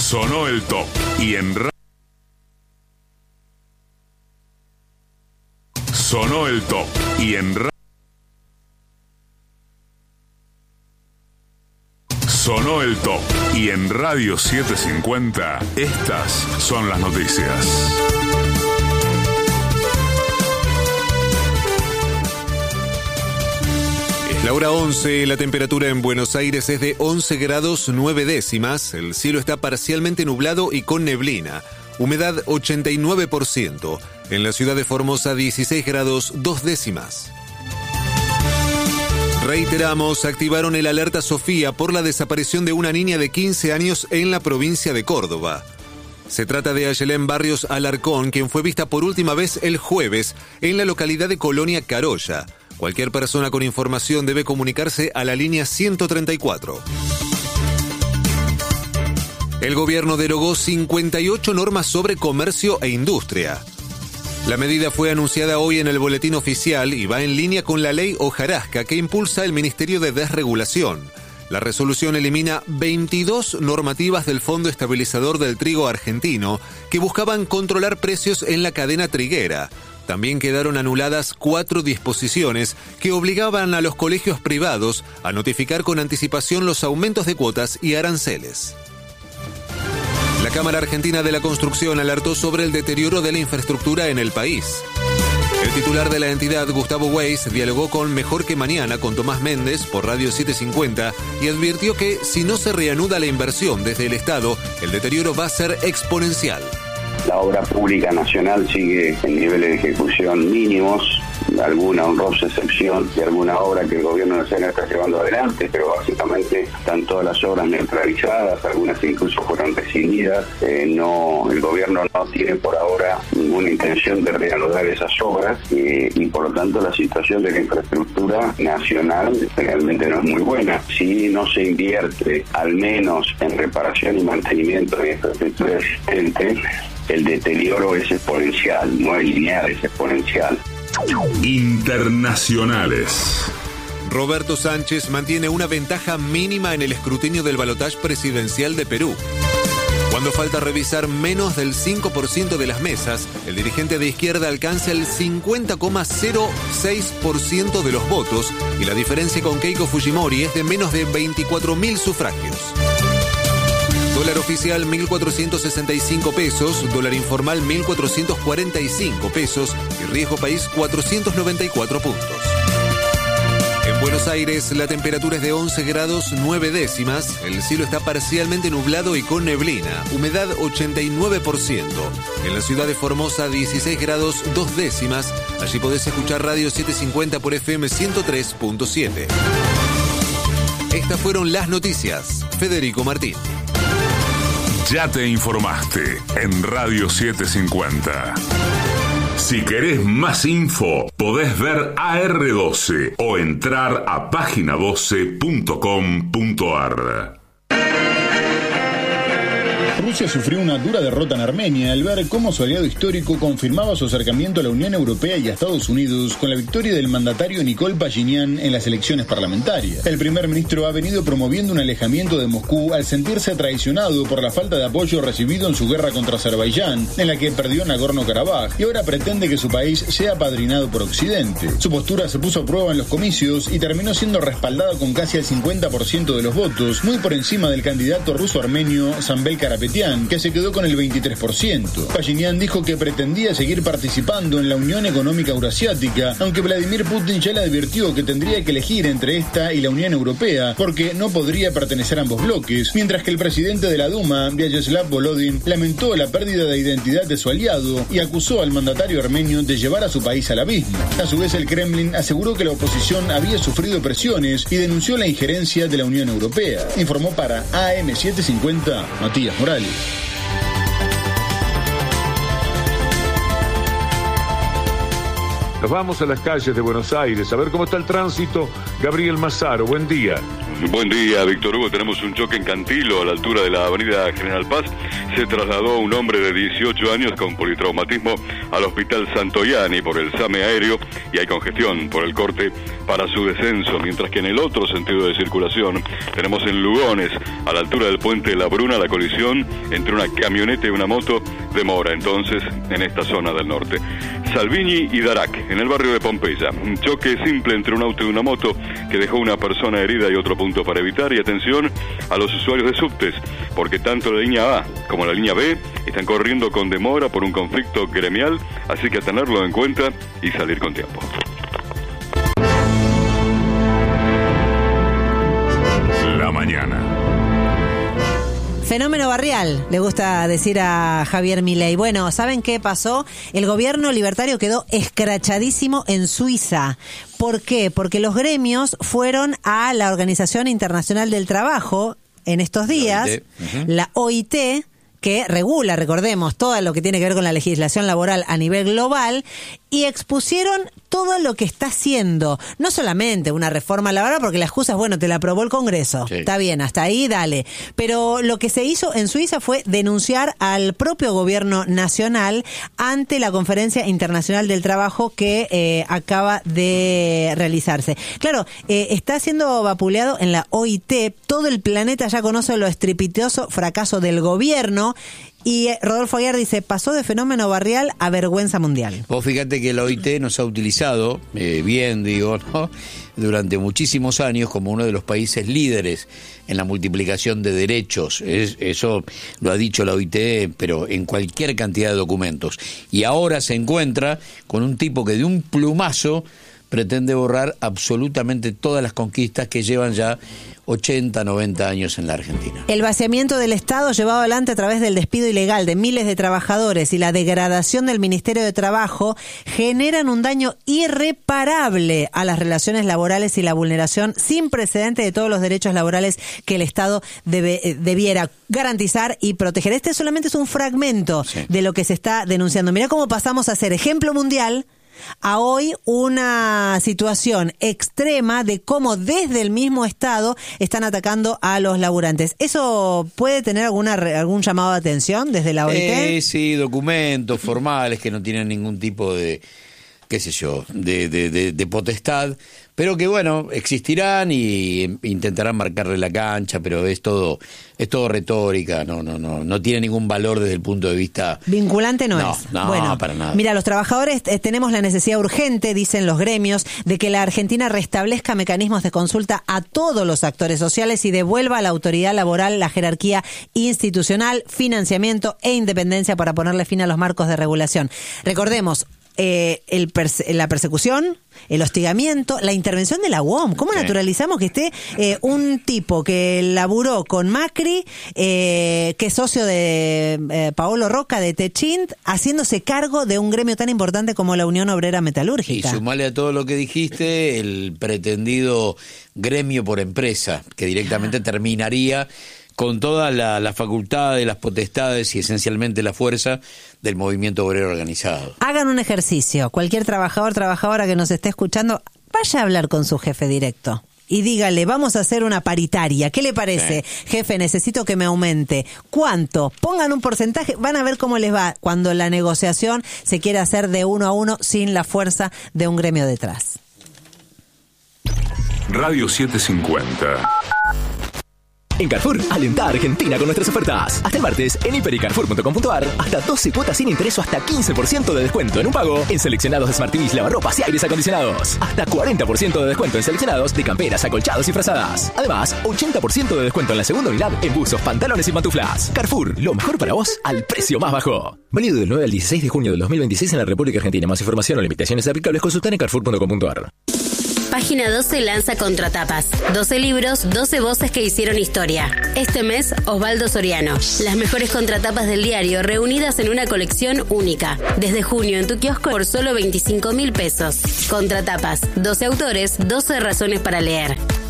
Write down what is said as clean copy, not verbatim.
Sonó el top y Sonó el top y Sonó el top y en Radio 750 estas son las noticias. Es la hora 11, la temperatura en Buenos Aires es de 11 grados 9 décimas, el cielo está parcialmente nublado y con neblina, humedad 89%, en la ciudad de Formosa 16 grados 2 décimas. Reiteramos, activaron el alerta Sofía por la desaparición de una niña de 15 años en la provincia de Córdoba. Se trata de Ayelén Barrios Alarcón, quien fue vista por última vez el jueves en la localidad de Colonia Carolla. Cualquier persona con información debe comunicarse a la línea 134. El gobierno derogó 58 normas sobre comercio e industria. La medida fue anunciada hoy en el boletín oficial y va en línea con la ley hojarasca que impulsa el Ministerio de Desregulación. La resolución elimina 22 normativas del Fondo Estabilizador del Trigo Argentino que buscaban controlar precios en la cadena triguera. También quedaron anuladas 4 disposiciones que obligaban a los colegios privados a notificar con anticipación los aumentos de cuotas y aranceles. La Cámara Argentina de la Construcción alertó sobre el deterioro de la infraestructura en el país. El titular de la entidad, Gustavo Weiss, dialogó con Mejor que Mañana con Tomás Méndez por Radio 750 y advirtió que si no se reanuda la inversión desde el Estado, el deterioro va a ser exponencial. La obra pública nacional sigue en niveles de ejecución mínimos, alguna honrosa excepción de alguna obra que el gobierno nacional está llevando adelante, pero básicamente están todas las obras neutralizadas, algunas incluso fueron rescindidas. El gobierno no tiene por ahora ninguna intención de reanudar esas obras y por lo tanto la situación de la infraestructura nacional realmente no es muy buena. Si no se invierte al menos en reparación y mantenimiento de infraestructura existente, el deterioro es exponencial, no es lineal, es exponencial. Internacionales. Roberto Sánchez mantiene una ventaja mínima en el escrutinio del balotaje presidencial de Perú. Cuando falta revisar menos del 5% de las mesas, el dirigente de izquierda alcanza el 50,06% de los votos y la diferencia con Keiko Fujimori es de menos de 24.000 sufragios. Dólar oficial 1.465 pesos, dólar informal 1.445 pesos y riesgo país 494 puntos. En Buenos Aires la temperatura es de 11 grados 9 décimas, el cielo está parcialmente nublado y con neblina, humedad 89%. En la ciudad de Formosa 16 grados 2 décimas, allí podés escuchar Radio 750 por FM 103.7. Estas fueron las noticias. Federico Martín. Ya te informaste en Radio 750. Si querés más info, podés ver AR12 o entrar a página12.com.ar. Rusia sufrió una dura derrota en Armenia al ver cómo su aliado histórico confirmaba su acercamiento a la Unión Europea y a Estados Unidos con la victoria del mandatario Nikol Pashinyan en las elecciones parlamentarias. El primer ministro ha venido promoviendo un alejamiento de Moscú al sentirse traicionado por la falta de apoyo recibido en su guerra contra Azerbaiyán, en la que perdió Nagorno-Karabaj, y ahora pretende que su país sea apadrinado por Occidente. Su postura se puso a prueba en los comicios y terminó siendo respaldada con casi el 50% de los votos, muy por encima del candidato ruso-armenio Zambel Karapetyan, que se quedó con el 23%. Pashinyan dijo que pretendía seguir participando en la Unión Económica Eurasiática, aunque Vladimir Putin ya le advirtió que tendría que elegir entre esta y la Unión Europea, porque no podría pertenecer a ambos bloques, mientras que el presidente de la Duma, Vyacheslav Volodin, lamentó la pérdida de identidad de su aliado y acusó al mandatario armenio de llevar a su país al abismo. A su vez, el Kremlin aseguró que la oposición había sufrido presiones y denunció la injerencia de la Unión Europea. Informó para AM750 Matías Morales. Nos vamos a las calles de Buenos Aires a ver cómo está el tránsito. Gabriel Mazaro, buen día. Buen día, Víctor Hugo. Tenemos un choque en Cantilo, a la altura de la avenida General Paz. Se trasladó un hombre de 18 años con politraumatismo al Hospital Santoyani por el SAME aéreo y hay congestión por el corte para su descenso, mientras que en el otro sentido de circulación tenemos en Lugones, a la altura del puente de La Bruna, la colisión entre una camioneta y una moto demora entonces en esta zona del norte. Salvini y Darac, en el barrio de Pompeya. Un choque simple entre un auto y una moto que dejó una persona herida y otro punto para evitar. Y atención a los usuarios de subtes, porque tanto la línea A como la línea B están corriendo con demora por un conflicto gremial, así que a tenerlo en cuenta y salir con tiempo. La mañana. Fenómeno barrial, le gusta decir a Javier Milei. Bueno, ¿saben qué pasó? El gobierno libertario quedó escrachadísimo en Suiza. ¿Por qué? Porque los gremios fueron a la Organización Internacional del Trabajo en estos días, la OIT, que regula, recordemos, todo lo que tiene que ver con la legislación laboral a nivel global, y expusieron todo lo que está haciendo. No solamente una reforma laboral, porque la excusa es, bueno, te la aprobó el Congreso. Sí. Está bien, hasta ahí, dale. Pero lo que se hizo en Suiza fue denunciar al propio gobierno nacional ante la Conferencia Internacional del Trabajo que acaba de realizarse. Claro, está siendo vapuleado en la OIT. Todo el planeta ya conoce lo estrepitoso fracaso del gobierno. Y Rodolfo Aguiar dice, pasó de fenómeno barrial a vergüenza mundial. Vos fíjate que la OIT nos ha utilizado, bien digo, ¿no?, durante muchísimos años como uno de los países líderes en la multiplicación de derechos. Eso lo ha dicho la OIT, pero en cualquier cantidad de documentos. Y ahora se encuentra con un tipo que de un plumazo pretende borrar absolutamente todas las conquistas que llevan ya 80, 90 años en la Argentina. El vaciamiento del Estado llevado adelante a través del despido ilegal de miles de trabajadores y la degradación del Ministerio de Trabajo generan un daño irreparable a las relaciones laborales y la vulneración sin precedente de todos los derechos laborales que el Estado debiera garantizar y proteger. Este solamente es un fragmento de lo que se está denunciando. Mirá cómo pasamos a ser ejemplo mundial a hoy una situación extrema de cómo desde el mismo Estado están atacando a los laburantes. ¿Eso puede tener algún llamado de atención desde la OIT? Sí, documentos formales que no tienen ningún tipo de, qué sé yo, de potestad, pero que bueno, existirán y intentarán marcarle la cancha, pero es todo retórica, no tiene ningún valor desde el punto de vista vinculante. No, bueno, para nada. Mira, los trabajadores tenemos la necesidad urgente, dicen los gremios, de que la Argentina restablezca mecanismos de consulta a todos los actores sociales y devuelva a la autoridad laboral la jerarquía institucional, financiamiento e independencia para ponerle fin a los marcos de regulación. Recordemos, la persecución, el hostigamiento, la intervención de la UOM. ¿Cómo naturalizamos que esté un tipo que laburó con Macri, que es socio de Paolo Roca de Techint, haciéndose cargo de un gremio tan importante como la Unión Obrera Metalúrgica? Y sumale a todo lo que dijiste el pretendido gremio por empresa, que directamente terminaría con toda la facultad de las potestades y esencialmente la fuerza del movimiento obrero organizado. Hagan un ejercicio. Cualquier trabajadora que nos esté escuchando, vaya a hablar con su jefe directo y dígale, vamos a hacer una paritaria. ¿Qué le parece? Jefe, necesito que me aumente. ¿Cuánto? Pongan un porcentaje, van a ver cómo les va cuando la negociación se quiere hacer de 1 a 1 sin la fuerza de un gremio detrás. Radio 750. En Carrefour, alenta a Argentina con nuestras ofertas. Hasta el martes, en hiper.y.carrefour.com.ar, hasta 12 cuotas sin interés o hasta 15% de descuento en un pago en seleccionados de Smart TVs, lavarropas y aires acondicionados. Hasta 40% de descuento en seleccionados de camperas, acolchados y frazadas. Además, 80% de descuento en la segunda unidad en buzos, pantalones y pantuflas. Carrefour, lo mejor para vos al precio más bajo. Válido del 9 al 16 de junio del 2026 en la República Argentina. Más información o limitaciones aplicables consultan en carrefour.com.ar. Página 12 lanza Contratapas. 12 libros, 12 voces que hicieron historia. Este mes, Osvaldo Soriano. Las mejores contratapas del diario reunidas en una colección única. Desde junio en tu kiosco por solo 25.000 pesos. Contratapas. 12 autores, 12 razones para leer.